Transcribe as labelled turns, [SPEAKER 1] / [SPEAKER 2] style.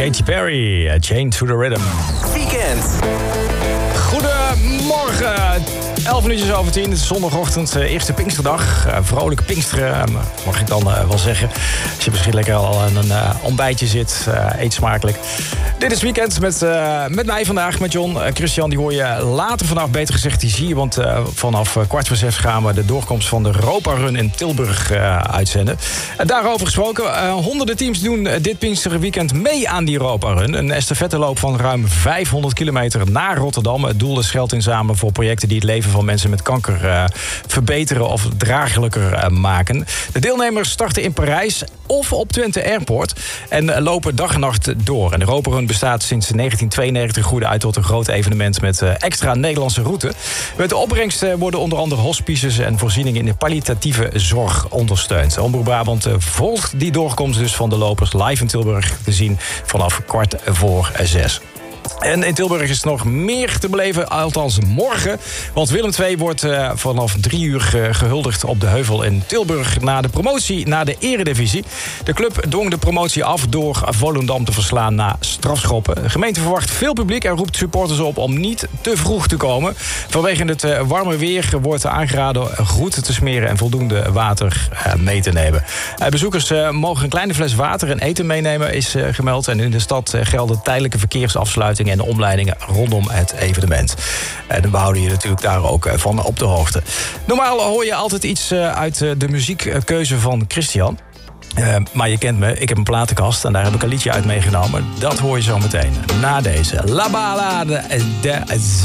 [SPEAKER 1] Katy Perry, Chained to the Rhythm.
[SPEAKER 2] Weekend.
[SPEAKER 1] Goedemorgen. 11 minuutjes over 10. Het is zondagochtend, eerste Pinksterdag. Vrolijke Pinksteren, mag ik dan wel zeggen. Als je misschien lekker al aan een ontbijtje zit, eet smakelijk. Dit is Weekend met mij vandaag, met John. Christian, die hoor je later vanaf, beter gezegd, die zie je. Want vanaf 5:15 gaan we de doorkomst van de Europa Run in Tilburg uitzenden. Daarover gesproken, honderden teams doen dit Pinksterweekend mee aan die Europa Run. Een estafetteloop van ruim 500 kilometer naar Rotterdam. Het doel is geld inzamelen voor projecten die het leven van mensen met kanker verbeteren of draaglijker maken. De deelnemers starten in Parijs of op Twente Airport en lopen dag en nacht door. En de Europa Run bestaat sinds 1992, groeide uit tot een groot evenement met extra Nederlandse route. Met de opbrengst worden onder andere hospices en voorzieningen in de palliatieve zorg ondersteund. Omroep Brabant volgt die doorkomst dus van de lopers live in Tilburg te zien vanaf 5:15. En in Tilburg is nog meer te beleven, althans morgen. Want Willem II wordt vanaf 3 uur gehuldigd op de Heuvel in Tilburg na de promotie naar de Eredivisie. De club dwong de promotie af door Volendam te verslaan na strafschoppen. De gemeente verwacht veel publiek en roept supporters op om niet te vroeg te komen. Vanwege het warme weer wordt aangeraden goed te smeren en voldoende water mee te nemen. Bezoekers mogen een kleine fles water en eten meenemen, is gemeld. En in de stad gelden tijdelijke verkeersafsluitingen en de omleidingen rondom het evenement. En we houden je natuurlijk daar ook van op de hoogte. Normaal hoor je altijd iets uit de muziekkeuze van Christian. Maar je kent me, ik heb een platenkast en daar heb ik een liedje uit meegenomen. Dat hoor je zo meteen na deze. La Ballade de